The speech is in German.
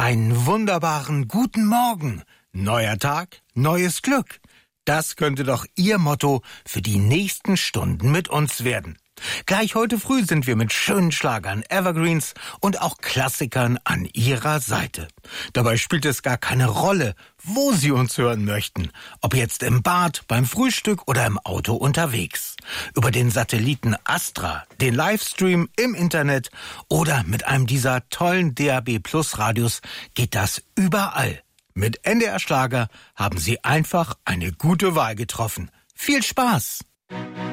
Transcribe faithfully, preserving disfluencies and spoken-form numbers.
Einen wunderbaren guten Morgen. Neuer Tag, neues Glück. Das könnte doch Ihr Motto für die nächsten Stunden mit uns werden. Gleich heute früh sind wir mit schönen Schlagern, Evergreens und auch Klassikern an Ihrer Seite. Dabei spielt es gar keine Rolle, wo Sie uns hören möchten. Ob jetzt im Bad, beim Frühstück oder im Auto unterwegs. Über den Satelliten Astra, den Livestream im Internet oder mit einem dieser tollen D A B Plus Radios geht das überall. Mit N D R Schlager haben Sie einfach eine gute Wahl getroffen. Viel Spaß!